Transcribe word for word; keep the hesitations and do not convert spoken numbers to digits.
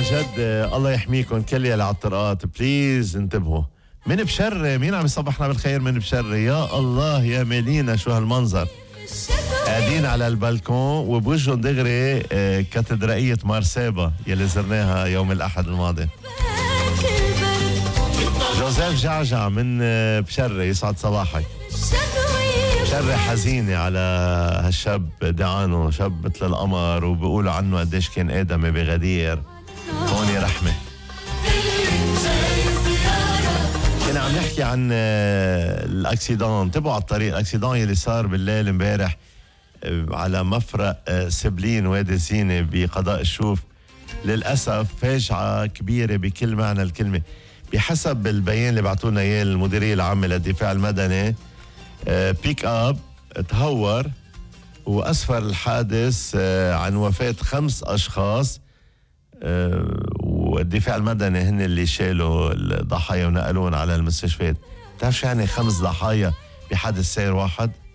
جد الله يحميكم كل يلي على الطرقات. بليز انتبهوا. من بشر مين عم يصبحنا بالخير من بشر؟ يا الله يا ميلينا شو هالمنظر، قاعدين على البلكون وبوجهن دغري كاتدرائية مارسيبا يلي زرناها يوم الأحد الماضي. جوزيف جعجع من بشر يسعد صباحك. بشر حزينة على هالشاب دعانو، شاب مثل القمر وبيقولوا عنه قديش كان آدمي بغدير. هوني رحمة. كنا عم نحكي عن الاكسيدان. انتبهوا على الطريق، الاكسيدان يلي صار بالليل امبارح على مفرق سبلين وادي الزينة بقضاء الشوف. للأسف فاجعة كبيرة بكل معنى الكلمة. بحسب البيان اللي بعتونا اياه المديرية العامة للدفاع المدني، بيك اب تهور وأسفر الحادث عن وفاة خمس أشخاص، والدفاع المدني هن اللي شالوا الضحايا ونقلون على المستشفيات. بتعرف شو يعني خمس ضحايا بحادث سير واحد؟